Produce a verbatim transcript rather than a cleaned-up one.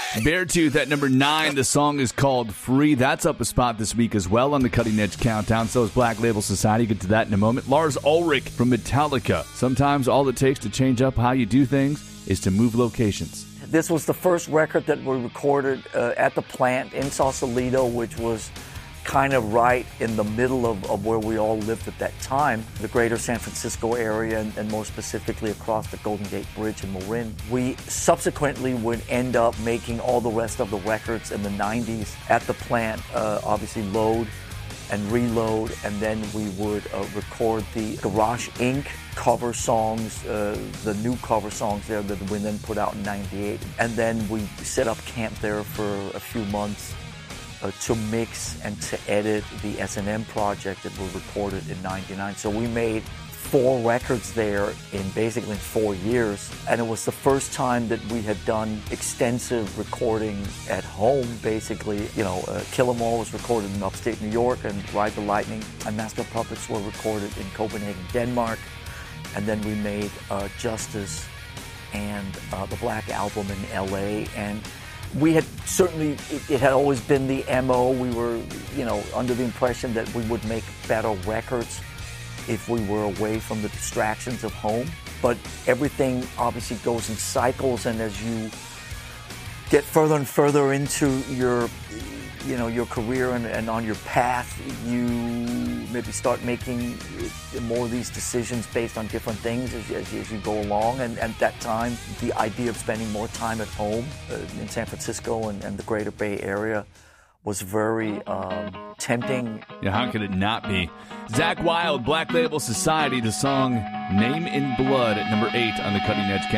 Beartooth at number nine. The song is called Free. That's up a spot this week as well on the Cutting Edge Countdown. So is Black Label Society. Get to that in a moment. Lars Ulrich from Metallica. Sometimes all it takes to change up how you do things is to move locations. This was the first record that we recorded uh, at the plant in Sausalito, which was kind of right in the middle of, of where we all lived at that time, the greater San Francisco area, and, and more specifically across the Golden Gate Bridge in Marin. We subsequently would end up making all the rest of the records in the nineties at the plant, uh, obviously Load and Reload, and then we would uh, record the Garage Incorporated cover songs, uh, the new cover songs there that we then put out in ninety-eight. And then we set up camp there for a few months uh, to mix and to edit the S and M project that we recorded in ninety-nine. So we made four records there in basically four years. And it was the first time that we had done extensive recording at home, basically. You know, uh, Kill 'Em All was recorded in upstate New York, and Ride the Lightning and Master of Puppets were recorded in Copenhagen, Denmark. And then we made uh, Justice and uh, the Black Album in L A. And we had certainly, it, it had always been the M O. We were, you know, under the impression that we would make better records if we were away from the distractions of home. But everything obviously goes in cycles, and as you get further and further into your, you know, your career and, and on your path, you maybe start making more of these decisions based on different things as, as, as you go along. And, and at that time, the idea of spending more time at home uh, in San Francisco and, and the greater Bay Area was very um, tempting. Yeah, how could it not be? Zakk Wylde, Black Label Society, the song Name in Blood at number eight on the Cutting Edge Countdown.